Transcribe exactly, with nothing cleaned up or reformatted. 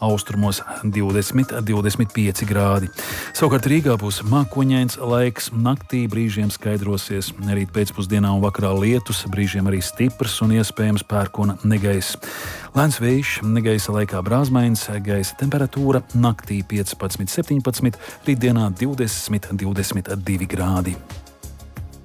austrumos divdesmit līdz divdesmit pieci grādi. Savukārt Rīgā būs mākoņains laiks, naktī brīžiem skaidrosies, rīt pēcpusdienā un vakarā lietus, brīžiem arī stiprs un iespējams pērkona negaiss. Lēns vējš, negaisa laikā brāzmains, gaisa temperatūra naktī piecpadsmit līdz septiņpadsmit, rītdienā divdesmit līdz divdesmit divi grādi.